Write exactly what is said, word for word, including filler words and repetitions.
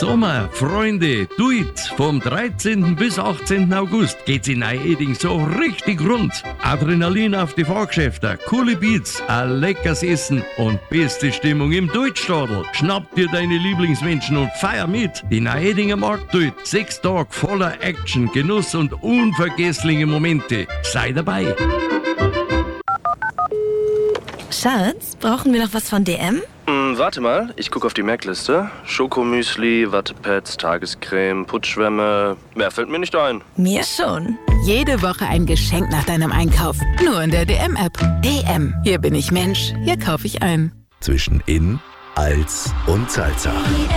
Sommer, Freunde, tuit! Vom dreizehnten bis achtzehnten August geht's in Neu-Eding so richtig rund. Adrenalin auf die Fahrgeschäfte, coole Beats, ein leckeres Essen und beste Stimmung im Deutschstadel. Schnapp dir deine Lieblingsmenschen und feier mit. Die Neu-Edinger Markttuit. Sechs Tage voller Action, Genuss und unvergessliche Momente. Sei dabei. Schatz, brauchen wir noch was von D M? Hm, warte mal, ich gucke auf die Merkliste. Schokomüsli, Wattepads, Tagescreme, Putzschwämme. Mehr fällt mir nicht ein. Mir schon. Jede Woche ein Geschenk nach deinem Einkauf. Nur in der D M-App. D M. Hier bin ich Mensch, hier kaufe ich ein. Zwischen In, Als und Salsa.